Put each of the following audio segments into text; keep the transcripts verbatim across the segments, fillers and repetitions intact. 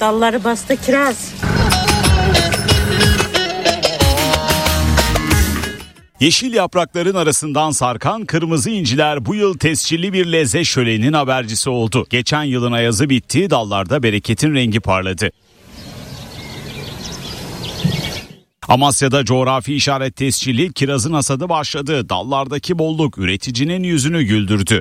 dalları bastı kiraz. Yeşil yaprakların arasından sarkan kırmızı inciler bu yıl tescilli bir lezzet şöleninin habercisi oldu. Geçen yılın ayazı bitti, dallarda bereketin rengi parladı. Amasya'da coğrafi işaret tescilli kirazın hasadı başladı. Dallardaki bolluk üreticinin yüzünü güldürdü.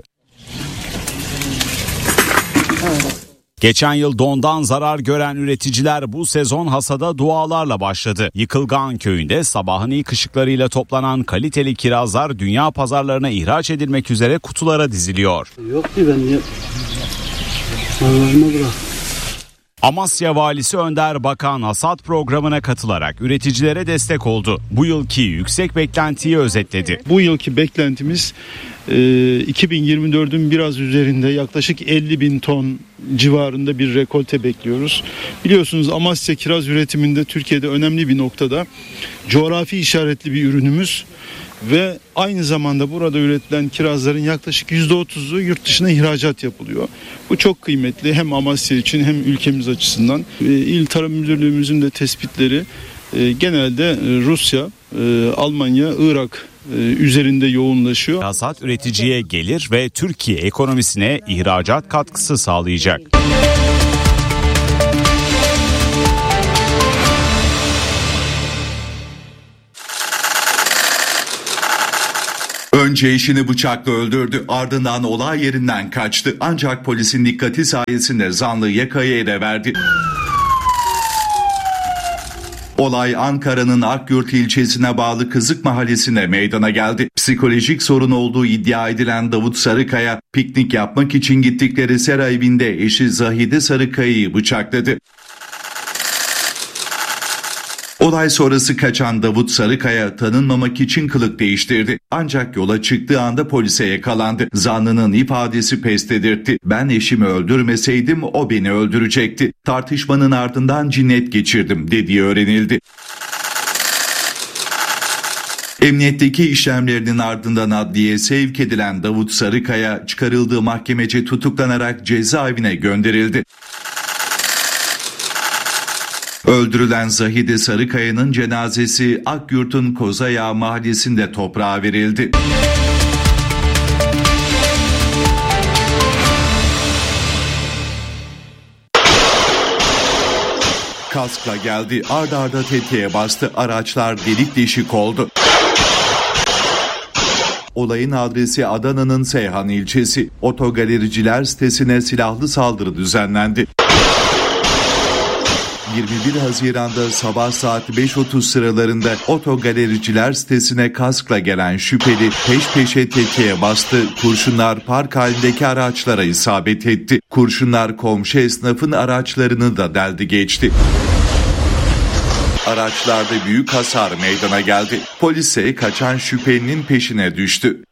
Geçen yıl dondan zarar gören üreticiler bu sezon hasada dualarla başladı. Yıkılgan köyünde sabahın ilk ışıklarıyla toplanan kaliteli kirazlar dünya pazarlarına ihraç edilmek üzere kutulara diziliyor. Yok ki ben ya. Allah'ıma bırak. Amasya Valisi Önder Bakan hasat programına katılarak üreticilere destek oldu. Bu yılki yüksek beklentiyi özetledi. Bu yılki beklentimiz iki bin yirmi dördün biraz üzerinde yaklaşık elli bin ton civarında bir rekolte bekliyoruz. Biliyorsunuz Amasya kiraz üretiminde Türkiye'de önemli bir noktada, coğrafi işaretli bir ürünümüz ve aynı zamanda burada üretilen kirazların yaklaşık yüzde otuzu yurt dışına ihracat yapılıyor. Bu çok kıymetli hem Amasya için hem ülkemiz açısından. İl Tarım Müdürlüğümüzün de tespitleri genelde Rusya, Almanya, Irak üzerinde yoğunlaşıyor. Hasat üreticiye gelir ve Türkiye ekonomisine ihracat katkısı sağlayacak. Önce eşini bıçakla öldürdü, ardından olay yerinden kaçtı. Ancak polisin dikkati sayesinde zanlı yakayı ele verdi. Olay Ankara'nın Akyurt ilçesine bağlı Kızık Mahallesi'nde meydana geldi. Psikolojik sorun olduğu iddia edilen Davut Sarıkaya, piknik yapmak için gittikleri sera evinde eşi Zahide Sarıkaya'yı bıçakladı. Olay sonrası kaçan Davut Sarıkaya tanınmamak için kılık değiştirdi. Ancak yola çıktığı anda polise yakalandı. Zanlının ifadesi pes edirtti. Ben eşimi öldürmeseydim o beni öldürecekti. Tartışmanın ardından cinnet geçirdim dediği öğrenildi. Emniyetteki işlemlerinin ardından adliyeye sevk edilen Davut Sarıkaya çıkarıldığı mahkemece tutuklanarak cezaevine gönderildi. Öldürülen Zahide Sarıkaya'nın cenazesi Akyurt'un Kozayağı mahallesinde toprağa verildi. Kaskla geldi, ard arda tetiğe bastı, araçlar delik deşik oldu. Olayın adresi Adana'nın Seyhan ilçesi. Otogalericiler sitesine silahlı saldırı düzenlendi. yirmi bir Haziran'da sabah saat beş otuz sıralarında otogalericiler sitesine kaskla gelen şüpheli peş peşe tetiğe bastı. Kurşunlar park halindeki araçlara isabet etti. Kurşunlar komşu esnafın araçlarını da deldi geçti. Araçlarda büyük hasar meydana geldi. Polis ise kaçan şüphelinin peşine düştü.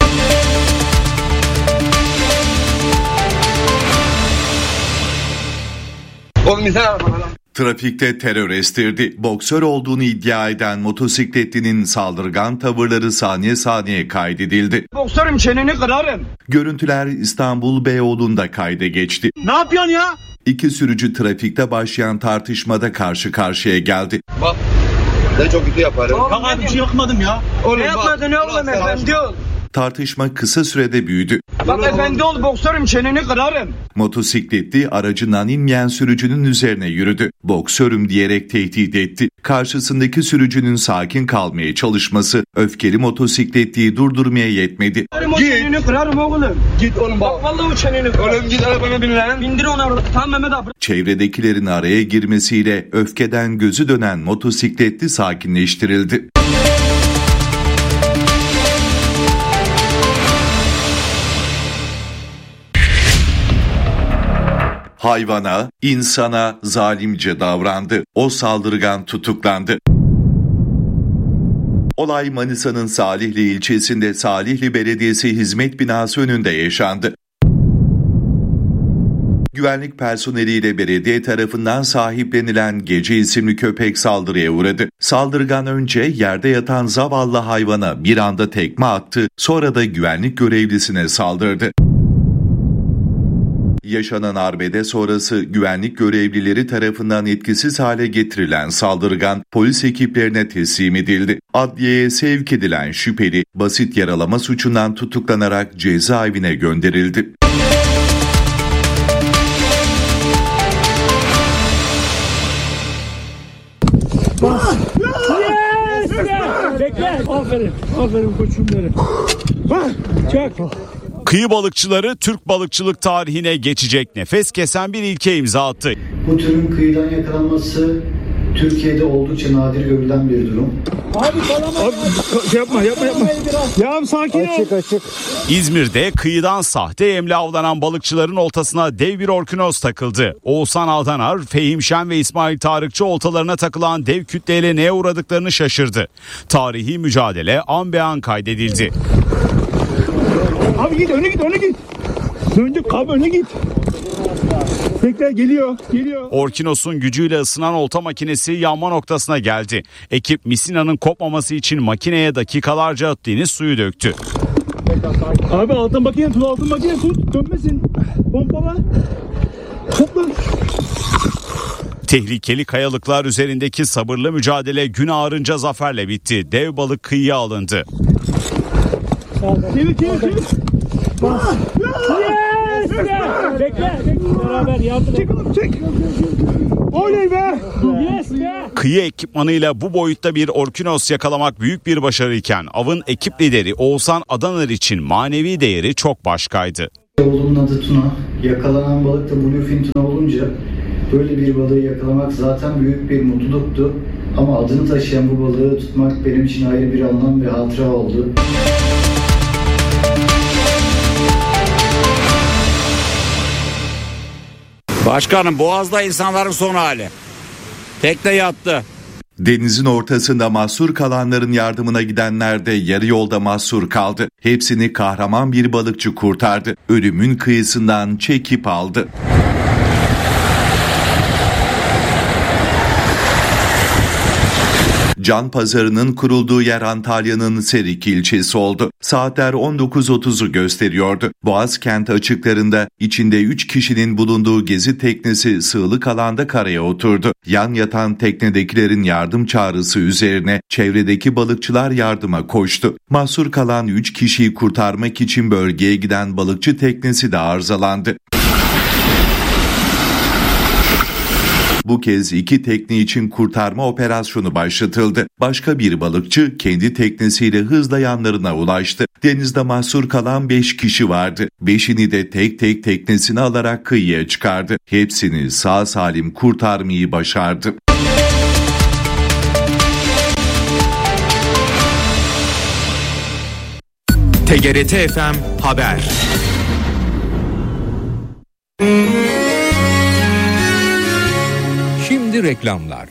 Trafikte terör estirdi. Boksör olduğunu iddia eden motosikletlinin saldırgan tavırları saniye saniye kaydedildi. Boksörüm, çeneni kırarım. Görüntüler İstanbul Beyoğlu'nda kayda geçti. Ne yapıyorsun ya? İki sürücü trafikte başlayan tartışmada karşı karşıya geldi. Bak, ben çok kötü yaparım. Bak abi, bir şey yapmadım ya. Oğlum, ne yapmadın oğlum, efendi ol. Tartışma kısa sürede büyüdü. Bak efendi ol, boksörüm, çeneni kırarım. Motosikletli aracından inmeyen sürücünün üzerine yürüdü. Boksörüm diyerek tehdit etti. Karşısındaki sürücünün sakin kalmaya çalışması öfkeli motosikletliyi durdurmaya yetmedi. Git. Çeneni kırarım oğlum. Git oğlum bak. Bak vallahi o çeneni kırarım. Oğlum git arabana bin lan. Bindir onu arada. Tamam Mehmet abi. Çevredekilerin araya girmesiyle öfkeden gözü dönen motosikletli sakinleştirildi. Hayvana, insana zalimce davrandı. O saldırgan tutuklandı. Olay Manisa'nın Salihli ilçesinde Salihli Belediyesi Hizmet Binası önünde yaşandı. Güvenlik personeliyle belediye tarafından sahiplenilen Gece isimli köpek saldırıya uğradı. Saldırgan önce yerde yatan zavallı hayvana bir anda tekme attı, sonra da güvenlik görevlisine saldırdı. Yaşanan arbede sonrası güvenlik görevlileri tarafından etkisiz hale getirilen saldırgan polis ekiplerine teslim edildi. Adliyeye sevk edilen şüpheli basit yaralama suçundan tutuklanarak cezaevine gönderildi. Bekle. Aferin. Aferin koçum benim. Çak. Kıyı balıkçıları Türk balıkçılık tarihine geçecek nefes kesen bir ilke imza attı. Bu türün kıyıdan yakalanması Türkiye'de oldukça nadir görülen bir durum. Abi kalama. Abi, yapma yapma yapma. Ya sakin ol. Açık açık. İzmir'de kıyıdan sahte yemle avlanan balıkçıların oltasına dev bir orkinos takıldı. Oğuzhan Aldanar, Fehim Şen ve İsmail Tarıkçı oltalarına takılan dev kütleyle neye uğradıklarını şaşırdı. Tarihi mücadele an be an kaydedildi. Abi git öne git öne git. Döndük abi öne git. Bekle geliyor geliyor. Orkinos'un gücüyle ısınan olta makinesi yanma noktasına geldi. Ekip misinanın kopmaması için makineye dakikalarca deniz suyu döktü. Abi altın makine tut altın makine tut dönmesin. Pompala. Topla. Tehlikeli kayalıklar üzerindeki sabırlı mücadele gün ağarınca zaferle bitti. Dev balık kıyıya alındı. Çevir çevir çevir. Bas. Yes! Bekle. Beraber yardım. Çek oğlum çek. Oley be. Yes be. Kıyı ekipmanıyla bu boyutta bir orkinos yakalamak büyük bir başarıyken avın ekip lideri Oğuzhan Adanar için manevi değeri çok başkaydı. Oğlumun adı Tuna. Yakalanan balık da Bluefin Tuna olunca böyle bir balığı yakalamak zaten büyük bir mutluluktu. Ama adını taşıyan bu balığı tutmak benim için ayrı bir anlam ve hatıra oldu. Başkanım Boğaz'da insanların son hali. Tekne yattı. Denizin ortasında mahsur kalanların yardımına gidenler de yarı yolda mahsur kaldı. Hepsini kahraman bir balıkçı kurtardı. Ölümün kıyısından çekip aldı. Can pazarının kurulduğu yer Antalya'nın Serik ilçesi oldu. Saatler on dokuz otuzu gösteriyordu. Boğazkent açıklarında içinde üç kişinin bulunduğu gezi teknesi sığlık alanda karaya oturdu. Yan yatan teknedekilerin yardım çağrısı üzerine çevredeki balıkçılar yardıma koştu. Mahsur kalan üç kişiyi kurtarmak için bölgeye giden balıkçı teknesi de arızalandı. Bu kez iki tekne için kurtarma operasyonu başlatıldı. Başka bir balıkçı kendi teknesiyle hızla yanlarına ulaştı. Denizde mahsur kalan beş kişi vardı. Beşini de tek tek teknesine alarak kıyıya çıkardı. Hepsini sağ salim kurtarmayı başardı. T G R T F M Haber. Şimdi reklamlar.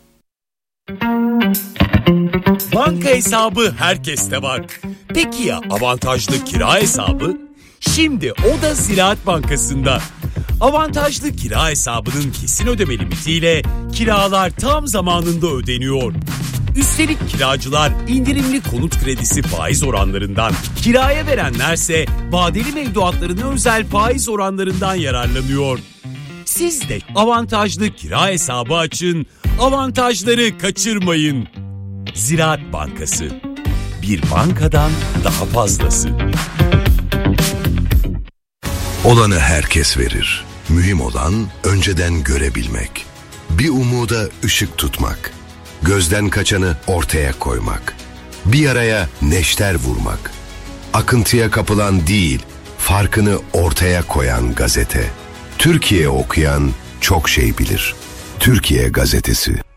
Banka hesabı herkeste var. Peki ya avantajlı kira hesabı? Şimdi o da Ziraat Bankası'nda. Avantajlı kira hesabının kesin ödeme limitiyle kiralar tam zamanında ödeniyor. Üstelik kiracılar indirimli konut kredisi faiz oranlarından, kiraya verenlerse vadeli mevduatlarına özel faiz oranlarından yararlanıyor. Siz de avantajlı kira hesabı açın, avantajları kaçırmayın. Ziraat Bankası, bir bankadan daha fazlası. Olanı herkes verir. Mühim olan önceden görebilmek. Bir umuda ışık tutmak. Gözden kaçanı ortaya koymak. Bir yaraya neşter vurmak. Akıntıya kapılan değil, farkını ortaya koyan gazete. Türkiye okuyan çok şey bilir. Türkiye Gazetesi.